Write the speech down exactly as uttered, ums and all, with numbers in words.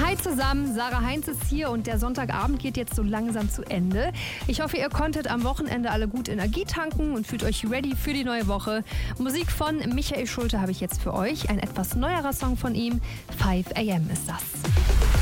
Hi zusammen, Sarah Heinz ist hier und der Sonntagabend geht jetzt so langsam zu Ende. Ich hoffe, ihr konntet am Wochenende alle gut Energie tanken und fühlt euch ready für die neue Woche. Musik von Michael Schulte habe ich jetzt für euch, ein etwas neuerer Song von ihm, five a m ist das.